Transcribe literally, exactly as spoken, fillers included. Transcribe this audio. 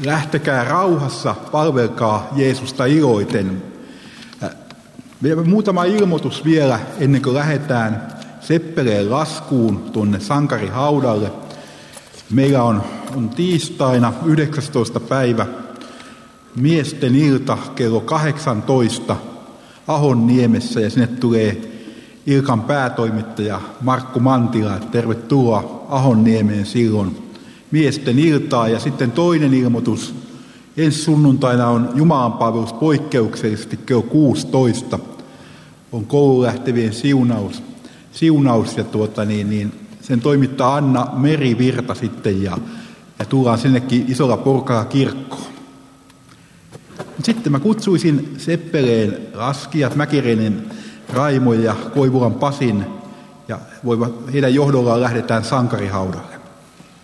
lähtekää rauhassa, palvelkaa Jeesusta iloiten. Vielä muutama ilmoitus vielä ennen kuin lähdetään Seppeleen laskuun tuonne sankarihaudalle. Meillä on, on tiistaina yhdeksästoista päivä miesten ilta kello kahdeksantoista Ahonniemessä ja sinne tulee Ilkan päätoimittaja Markku Mantila. Tervetuloa Ahonniemeen silloin miesten iltaa. Ja sitten toinen ilmoitus. Ensi sunnuntaina on Jumalanpalvelus poikkeuksellisesti kello kuusitoista. On kouluun lähtevien siunaus. siunaus ja tuota, niin, niin, sen toimittaa Anna Merivirta sitten ja, ja tullaan sinnekin isolla porukalla kirkkoon. Sitten mä kutsuisin Seppeleen laskijat, Mäkireinen Raimo ja Koivulan Pasin, ja heidän johdollaan lähdetään sankarihaudalle.